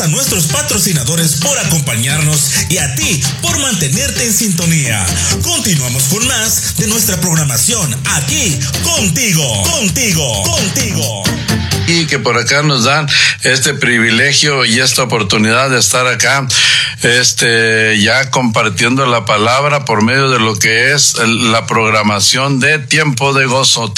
A nuestros patrocinadores por acompañarnos y a ti por mantenerte en sintonía. Continuamos con más de nuestra programación aquí contigo. Y que por acá nos dan este privilegio y esta oportunidad de estar acá, ya compartiendo la palabra por medio de lo que es la programación de Tiempo de Gozo.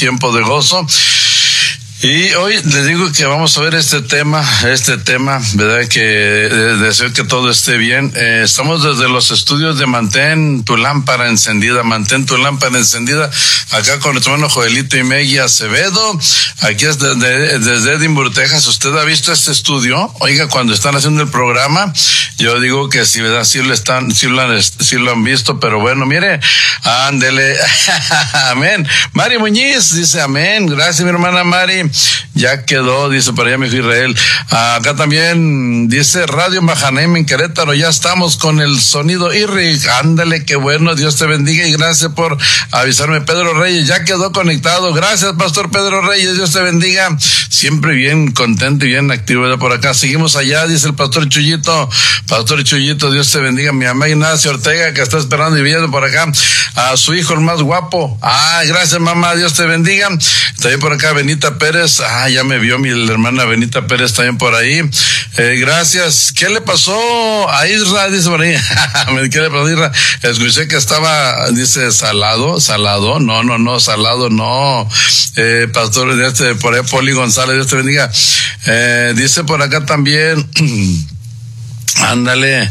Y hoy les digo que vamos a ver este tema, ¿verdad? Que deseo que todo esté bien. Estamos desde los estudios de Mantén tu lámpara encendida, acá con nuestro hermano Joelito y Megui Acevedo. Aquí es desde Edinburgh, Texas. ¿Usted ha visto este estudio? Oiga, cuando están haciendo el programa, yo digo que sí, ¿verdad? Sí lo han visto, pero bueno, mire, ándele, amén. Mari Muñiz dice amén, gracias mi hermana Mari. Ya quedó, dice por allá mi hijo Israel. Acá también dice Radio Mahanem en Querétaro, ya estamos con el sonido IRRI. Ándale, qué bueno, Dios te bendiga y gracias por avisarme. Pedro Reyes, ya quedó conectado. Gracias, Pastor Pedro Reyes, Dios te bendiga. Siempre bien contento y bien activo de por acá. Seguimos allá, dice el Pastor Chuyito, Dios te bendiga. Mi mamá Ignacia Ortega, que está esperando y viendo por acá a su hijo el más guapo. Gracias mamá, Dios te bendiga. También por acá Benita Pérez. Ya me vio mi hermana Benita Pérez también por ahí. Gracias. ¿Qué le pasó a Isra? Dice por ahí. ¿Qué le pasó a Isra? Escuché que estaba, dice, salado. No, salado no. Pastor, por ahí Poli González, Dios te bendiga. Dice por acá también, ándale,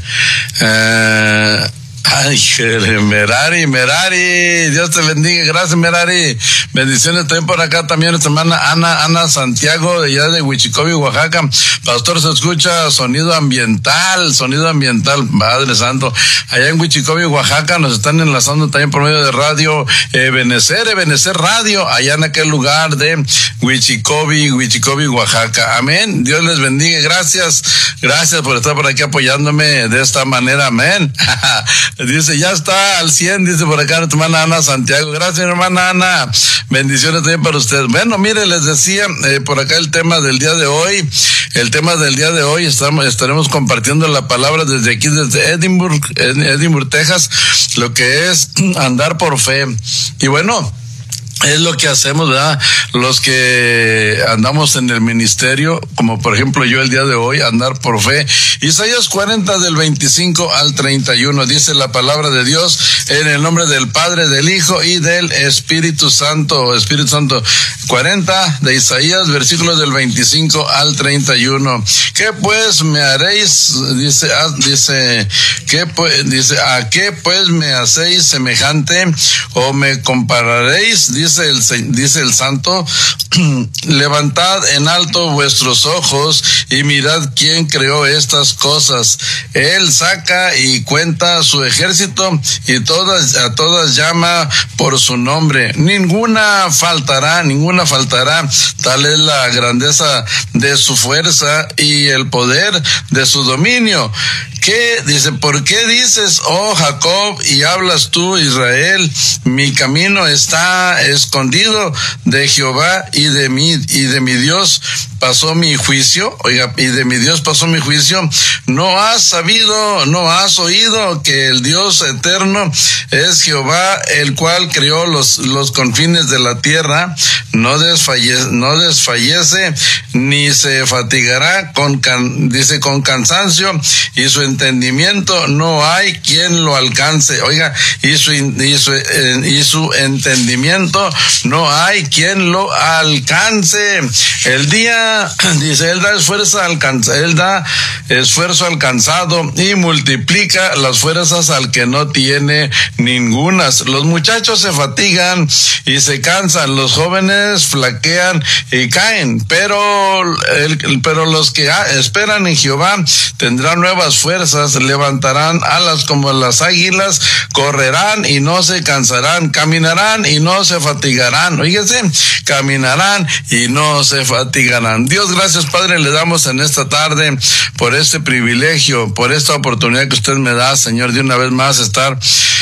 Merari, Dios te bendiga, gracias Merari, bendiciones también por acá, también nuestra hermana Ana Santiago, de allá de Huichicobi, Oaxaca. Pastor, se escucha sonido ambiental, Padre Santo, allá en Huichicobi, Oaxaca, nos están enlazando también por medio de radio Ebenecer Radio, allá en aquel lugar de Huichicobi, Oaxaca, amén, Dios les bendiga, gracias por estar por aquí apoyándome de esta manera, amén. Dice, ya está al 100, dice por acá nuestra hermana Ana Santiago. Gracias, hermana Ana. Bendiciones también para ustedes. Bueno, mire, les decía, por acá el tema del día de hoy. Estaremos compartiendo la palabra desde aquí, desde Edinburgh, Texas, lo que es andar por fe. Y bueno, es lo que hacemos, ¿verdad? Los que andamos en el ministerio, como por ejemplo yo el día de hoy, andar por fe. Isaías 40 del 25 al 31, dice la palabra de Dios, en el nombre del Padre, del Hijo y del Espíritu Santo. 40 de Isaías, versículos del 25 al 31. ¿Qué pues me haréis? ¿A qué pues me hacéis semejante o me compararéis? Dice el Santo, levantad en alto vuestros ojos y mirad quién creó estas cosas. Él saca y cuenta su ejército y a todas llama por su nombre. Ninguna faltará. Tal es la grandeza de su fuerza y el poder de su dominio. ¿Qué? Dice, ¿por qué dices, oh Jacob, y hablas tú, Israel? Mi camino está escondido de Jehová y de mi Dios pasó mi juicio. Oiga, y de mi Dios pasó mi juicio. No has oído que el Dios eterno es Jehová, el cual creó los confines de la tierra. No desfallece ni se fatigará con cansancio, y su entendimiento no hay quien lo alcance. Oiga, y su entendimiento no hay quien lo alcance. El día, dice, él da esfuerzo al cansado y multiplica las fuerzas al que no tiene ningunas. Los muchachos se fatigan y se cansan, los jóvenes flaquean y caen, pero los que esperan en Jehová tendrán nuevas fuerzas, levantarán alas como las águilas, correrán y no se cansarán, caminarán y no se fatigarán. Oígase, caminarán y no se fatigarán. Dios, gracias Padre, le damos en esta tarde por este privilegio, por esta oportunidad que usted me da, Señor, de una vez más estar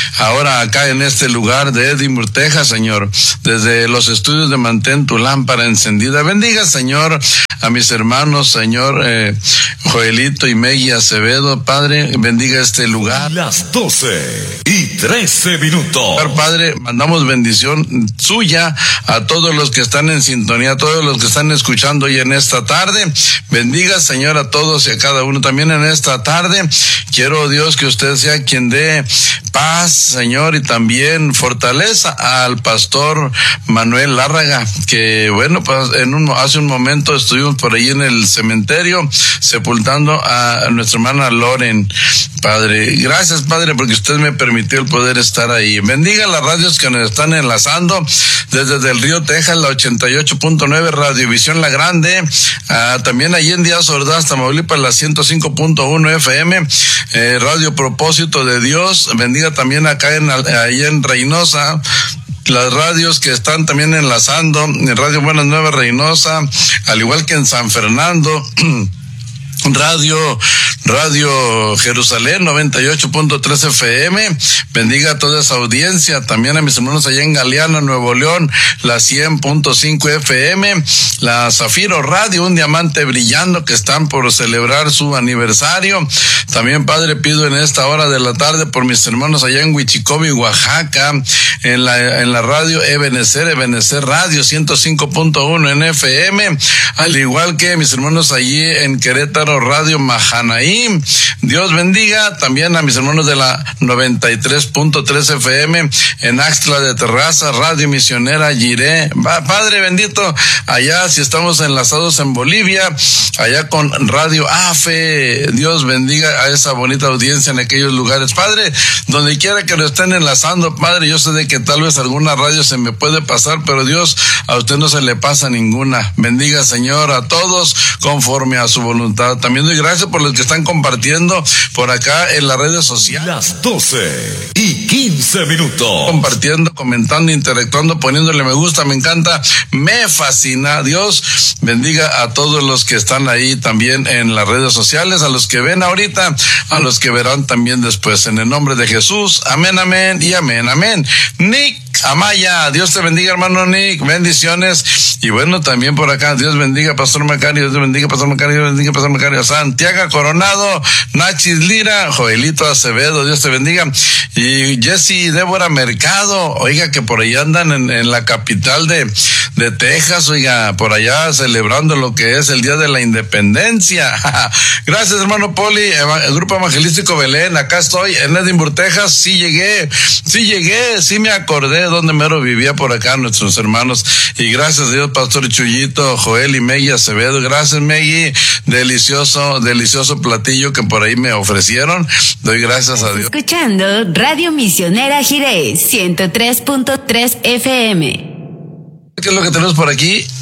ahora acá en este lugar de Edinburgh, Texas, Señor, desde los estudios de Mantén tu lámpara encendida. Bendiga, Señor, a mis hermanos, Señor, Joelito y Meggy Acevedo, Padre, bendiga este lugar. Las 12:13. Padre, mandamos bendición suya a todos los que están en sintonía, a todos los que están escuchando hoy en esta tarde. Bendiga, Señor, a todos y a cada uno también en esta tarde. Quiero, Dios, que usted sea quien dé paz, Señor, y también fortaleza al pastor Manuel Lárraga, que bueno, pues hace un momento estuvimos por ahí en el cementerio sepultando a nuestra hermana Loren. Padre, gracias, Padre, porque usted me permitió el poder estar ahí. Bendiga las radios que nos están enlazando desde Del Río, Texas, la 88.9 Radiovisión La Grande, también allí en Díaz Ordaz, Tamaulipas, la 105.1 FM, Radio Propósito de Dios. Bendiga también acá ahí en Reynosa, las radios que están también enlazando, Radio Buenas Nuevas Reynosa, al igual que en San Fernando, Radio Jerusalén 98.3 FM. Bendiga a toda esa audiencia, también a mis hermanos allá en Galeana, Nuevo León, la 100.5 FM, la Zafiro Radio, un diamante brillando, que están por celebrar su aniversario. También, Padre, pido en esta hora de la tarde por mis hermanos allá en Huichicobi, Oaxaca, en la radio Ebenecer Radio 105.1 en FM, al igual que mis hermanos allí en Querétaro, Radio Mahanaim. Dios bendiga también a mis hermanos de la 93.3 FM en Axtla de Terraza, Radio Misionera Jiré. Padre bendito, allá si estamos enlazados en Bolivia, allá con Radio AFE. Dios bendiga a esa bonita audiencia en aquellos lugares. Padre, donde quiera que lo estén enlazando, Padre, yo sé de que tal vez alguna radio se me puede pasar, pero Dios, a usted no se le pasa ninguna. Bendiga, Señor, a todos conforme a su voluntad. También doy gracias por los que están compartiendo por acá en las redes sociales. Las 12:15. Compartiendo, comentando, interactuando, poniéndole me gusta, me encanta, me fascina. Dios bendiga a todos los que están ahí también en las redes sociales, a los que ven ahorita, a los que verán también después. En el nombre de Jesús, amén, amén y amén, amén. Nick Amaya, Dios te bendiga, hermano Nick, bendiciones. Y bueno, también por acá, Dios bendiga, Pastor Macario, Dios bendiga, Pastor Macario, Dios bendiga, Pastor Macario, Santiago Coronado, Nachis Lira, Joelito Acevedo, Dios te bendiga. Y Jessy Débora Mercado, oiga, que por allá andan en la capital de Texas, oiga, por allá celebrando lo que es el Día de la Independencia. Gracias, hermano Poli, el Grupo Evangelístico Belén, acá estoy en Edinburgh, Texas. Sí llegué, sí me acordé donde mero vivía por acá nuestros hermanos. Y gracias a Dios, Pastor Chuyito, Joel y Meggy Acevedo. Gracias, Meggy, delicioso platillo que por ahí me ofrecieron. Doy gracias a Dios. Escuchando Radio Misionera Jiré 103.3 FM. ¿Qué es lo que tenemos por aquí?